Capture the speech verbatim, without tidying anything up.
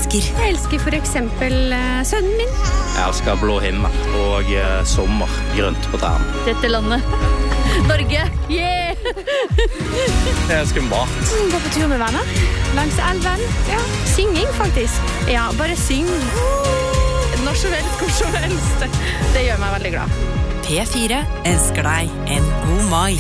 elsker. Jeg elsker for eksempel uh, sønnen min. Jeg elsker blå himmel og uh, sommer, grønt på tærne. Dette landet. Norge, yeah! Jeg elsker mat. Gå på tur med venner. Langs elven. Ja, synging faktisk. Ja, bare syng. Når som helst, hvor som helst. Det gjør meg veldig glad. P fire elsker deg en god mai.